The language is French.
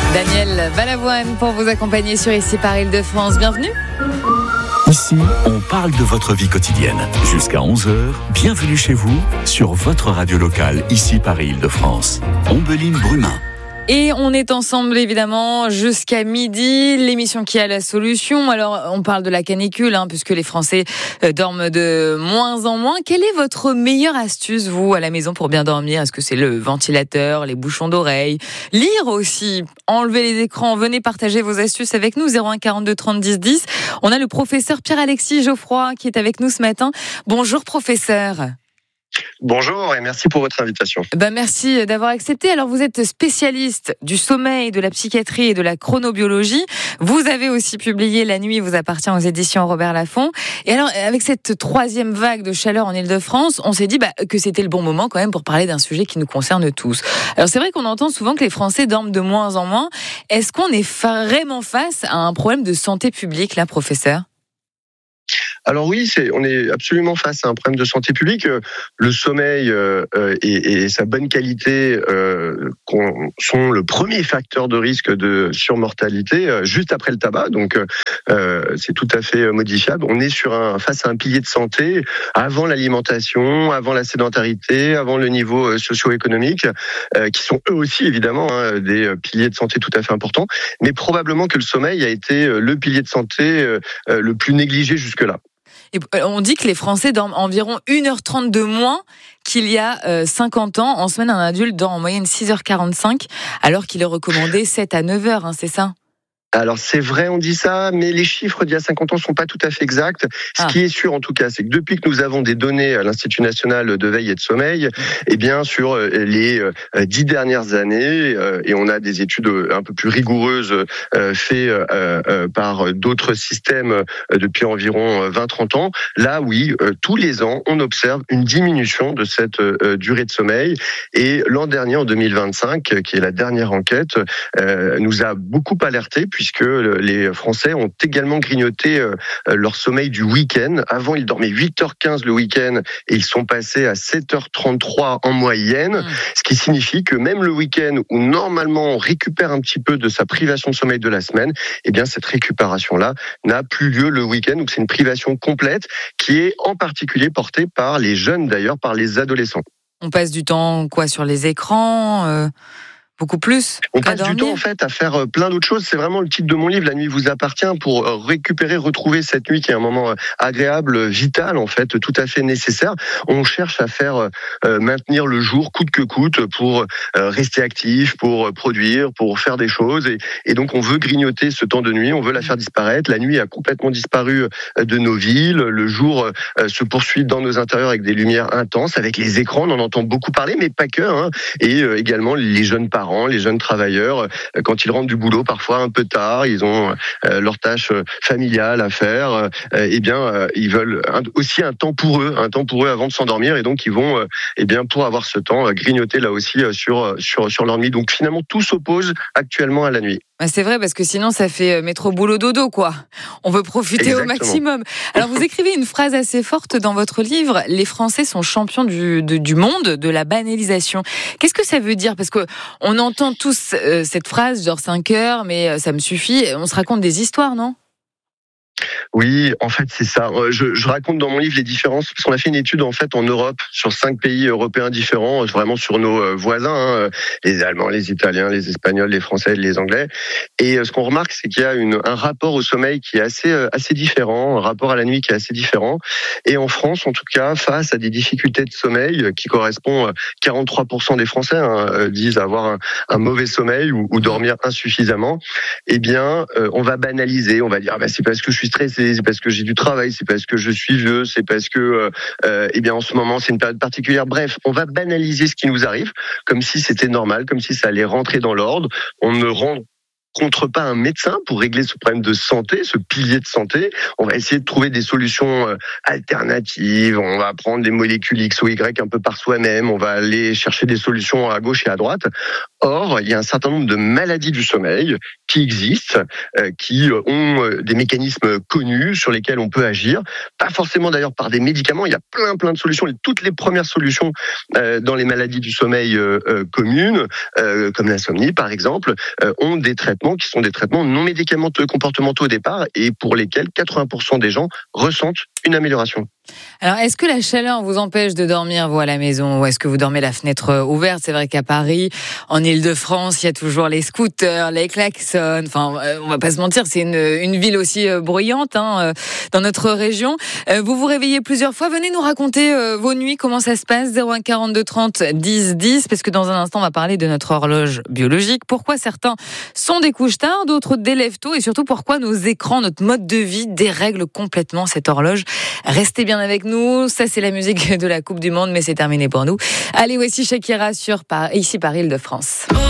Daniel Balavoine pour vous accompagner sur Ici par Île-de-France. Bienvenue. Ici, on parle de votre vie quotidienne. Jusqu'à 11h, bienvenue chez vous sur votre radio locale, Ici par Île-de-France. Ombeline Brumain. Et on est ensemble évidemment jusqu'à midi, l'émission qui a la solution. Alors on parle de la canicule, puisque les Français dorment de moins en moins. Quelle est votre meilleure astuce, vous, à la maison pour bien dormir ? Est-ce que c'est le ventilateur, les bouchons d'oreilles ? Lire aussi, enlever les écrans. Venez partager vos astuces avec nous, 01 42 30 10 10. On a le professeur Pierre-Alexis Geoffroy qui est avec nous ce matin. Bonjour professeur. Bonjour et merci pour votre invitation. Merci d'avoir accepté. Alors vous êtes spécialiste du sommeil, de la psychiatrie et de la chronobiologie. Vous avez aussi publié La nuit vous appartient aux éditions Robert Laffont. Et alors avec cette troisième vague de chaleur en Île-de-France, on s'est dit que c'était le bon moment quand même pour parler d'un sujet qui nous concerne tous. Alors c'est vrai qu'on entend souvent que les Français dorment de moins en moins. Est-ce qu'on est vraiment face à un problème de santé publique là, professeur ? Alors oui, on est absolument face à un problème de santé publique. Le sommeil et sa bonne qualité sont le premier facteur de risque de surmortalité, juste après le tabac. Donc c'est tout à fait modifiable. On est face à un pilier de santé avant l'alimentation, avant la sédentarité, avant le niveau socio-économique, qui sont eux aussi évidemment des piliers de santé tout à fait importants. Mais probablement que le sommeil a été le pilier de santé le plus négligé jusque-là. Et on dit que les Français dorment environ 1h30 de moins qu'il y a 50 ans. En semaine, un adulte dort en moyenne 6h45, alors qu'il est recommandé 7 à 9h, c'est ça ? Alors c'est vrai, on dit ça, mais les chiffres d'il y a 50 ans sont pas tout à fait exacts. Ce qui est sûr en tout cas, c'est que depuis que nous avons des données à l'Institut national de veille et de sommeil, et bien sur les 10 dernières années, et on a des études un peu plus rigoureuses faites par d'autres systèmes depuis environ 20-30 ans, là oui, tous les ans, on observe une diminution de cette durée de sommeil. Et l'an dernier, en 2025, qui est la dernière enquête, nous a beaucoup alerté, puisque les Français ont également grignoté leur sommeil du week-end. Avant, ils dormaient 8h15 le week-end et ils sont passés à 7h33 en moyenne, ce qui signifie que même le week-end où normalement on récupère un petit peu de sa privation de sommeil de la semaine, eh bien cette récupération-là n'a plus lieu le week-end. Donc c'est une privation complète qui est en particulier portée par les jeunes d'ailleurs, par les adolescents. On passe du temps sur les écrans beaucoup plus. On passe du temps en fait à faire plein d'autres choses. C'est vraiment le titre de mon livre, La nuit vous appartient, pour retrouver cette nuit qui est un moment agréable, vital en fait, tout à fait nécessaire. On cherche à faire maintenir le jour coûte que coûte pour rester actif, pour produire, pour faire des choses. Et donc on veut grignoter ce temps de nuit, on veut la faire disparaître. La nuit a complètement disparu de nos villes. Le jour se poursuit dans nos intérieurs avec des lumières intenses, avec les écrans. On en entend beaucoup parler, mais pas que. Et également les jeunes parents, les jeunes travailleurs, quand ils rentrent du boulot parfois un peu tard, ils ont leurs tâches familiales à faire, ils veulent aussi un temps pour eux avant de s'endormir, et donc ils vont pour avoir ce temps grignoter là aussi sur leur nuit. Donc finalement tout s'oppose actuellement à la nuit. C'est vrai, parce que sinon ça fait métro boulot dodo quoi. On veut profiter Exactement. Au maximum. Alors vous écrivez une phrase assez forte dans votre livre: les Français sont champions du monde de la banalisation. Qu'est-ce que ça veut dire ? Parce que on entend tous cette phrase genre 5 heures, mais ça me suffit. On se raconte des histoires, non ? Oui, en fait, c'est ça. Je raconte dans mon livre les différences, parce qu'on a fait une étude en fait en Europe sur 5 pays européens différents, vraiment sur nos voisins, les Allemands, les Italiens, les Espagnols, les Français, les Anglais. Et ce qu'on remarque, c'est qu'il y a un rapport au sommeil qui est assez différent, un rapport à la nuit qui est assez différent. Et en France, en tout cas, face à des difficultés de sommeil qui correspondent, 43% des Français disent avoir un mauvais sommeil ou dormir insuffisamment. Eh bien, on va banaliser, on va dire c'est parce que je suis stressé, c'est parce que j'ai du travail, c'est parce que je suis vieux, c'est parce que en ce moment c'est une période particulière. Bref, on va banaliser ce qui nous arrive comme si c'était normal, comme si ça allait rentrer dans l'ordre. On ne rencontre pas un médecin pour régler ce problème de santé, ce pilier de santé. On va essayer de trouver des solutions alternatives. On va prendre des molécules X ou Y un peu par soi-même. On va aller chercher des solutions à gauche et à droite. Or, il y a un certain nombre de maladies du sommeil qui existent, qui ont des mécanismes connus sur lesquels on peut agir. Pas forcément d'ailleurs par des médicaments, il y a plein de solutions. Et toutes les premières solutions dans les maladies du sommeil communes, comme l'insomnie par exemple, ont des traitements qui sont des traitements non médicamenteux, comportementaux au départ, et pour lesquels 80% des gens ressentent une amélioration. Alors, est-ce que la chaleur vous empêche de dormir, vous, à la maison, ou est-ce que vous dormez la fenêtre ouverte? C'est vrai qu'à Paris, en Île-de-France, il y a toujours les scooters, les klaxons. Enfin, on va pas se mentir, c'est une ville aussi bruyante dans notre région. Vous vous réveillez plusieurs fois. Venez nous raconter vos nuits, comment ça se passe. 01 42 30 10 10, parce que dans un instant, on va parler de notre horloge biologique. Pourquoi certains sont des couches tard, d'autres délèvent tôt, et surtout pourquoi nos écrans, notre mode de vie dérèglent complètement cette horloge. Restez bien avec nous. Ça, c'est la musique de la Coupe du Monde, mais c'est terminé pour nous. Allez, voici Shakira ici par Île-de-France.